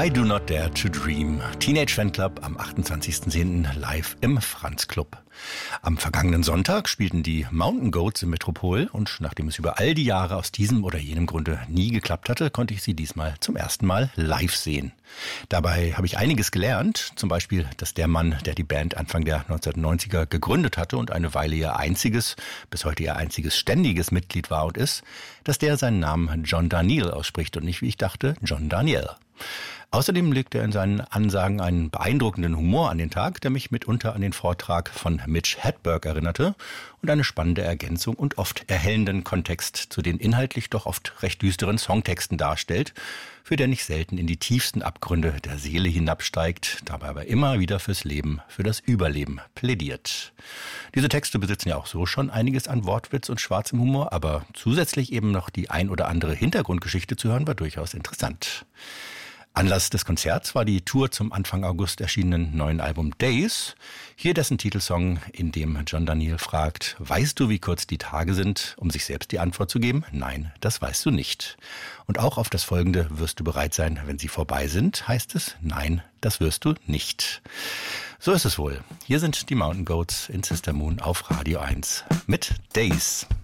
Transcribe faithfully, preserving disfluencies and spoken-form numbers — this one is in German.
I Do Not Dare to Dream. Teenage Fanclub am achtundzwanzigsten zehnten live im Franz Club. Am vergangenen Sonntag spielten die Mountain Goats im Metropol und nachdem es über all die Jahre aus diesem oder jenem Grunde nie geklappt hatte, konnte ich sie diesmal zum ersten Mal live sehen. Dabei habe ich einiges gelernt, zum Beispiel, dass der Mann, der die Band Anfang der neunzehnhundertneunziger gegründet hatte und eine Weile ihr einziges, bis heute ihr einziges ständiges Mitglied war und ist, dass der seinen Namen John Darnielle ausspricht und nicht, wie ich dachte, John Daniel. Außerdem legt er in seinen Ansagen einen beeindruckenden Humor an den Tag, der mich mitunter an den Vortrag von Mitch Hedberg erinnerte und eine spannende Ergänzung und oft erhellenden Kontext zu den inhaltlich doch oft recht düsteren Songtexten darstellt, für den ich selten in die tiefsten Abgründe der Seele hinabsteigt, dabei aber immer wieder fürs Leben, für das Überleben plädiert. Diese Texte besitzen ja auch so schon einiges an Wortwitz und schwarzem Humor, aber zusätzlich eben noch die ein oder andere Hintergrundgeschichte zu hören, war durchaus interessant. Anlass des Konzerts war die Tour zum Anfang August erschienenen neuen Album Days. Hier dessen Titelsong, in dem John Darnielle fragt, weißt du, wie kurz die Tage sind, um sich selbst die Antwort zu geben? Nein, das weißt du nicht. Und auch auf das Folgende, wirst du bereit sein, wenn sie vorbei sind, heißt es, nein, das wirst du nicht. So ist es wohl. Hier sind die Mountain Goats in Sister Moon auf Radio eins mit Days.